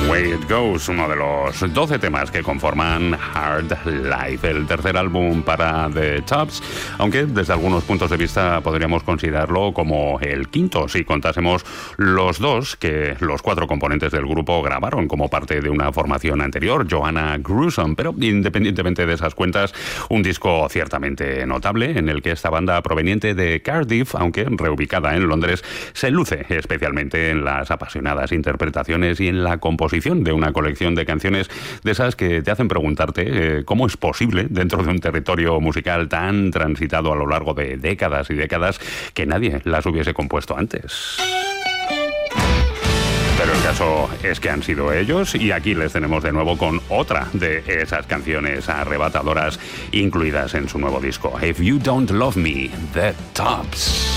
Way It Goes, uno de los 12 temas que conforman Hard Life, el tercer álbum para The Tops, aunque desde algunos puntos de vista podríamos considerarlo como el quinto, si contásemos los dos que los 4 componentes del grupo grabaron como parte de una formación anterior, Joanna Gruesome, pero independientemente de esas cuentas, un disco ciertamente notable en el que esta banda proveniente de Cardiff, aunque reubicada en Londres, se luce especialmente en las apasionadas interpretaciones y en la composición de una colección de canciones de esas que te hacen preguntarte cómo es posible, dentro de un territorio musical tan transitado a lo largo de décadas y décadas, que nadie las hubiese compuesto antes. Pero el caso es que han sido ellos, y aquí les tenemos de nuevo con otra de esas canciones arrebatadoras incluidas en su nuevo disco, If You Don't Love Me, The Tops.